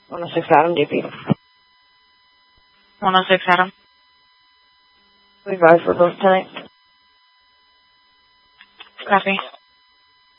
106 Adam, DP. 106 Adam. We advise for both tonight. Copy.